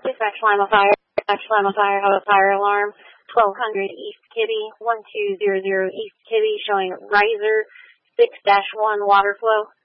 Dispatch Lima Fire. Dispatch Lima Fire. Have a fire alarm. 1200 East Kibby. 1200 East Kibby showing riser 6-1 water flow.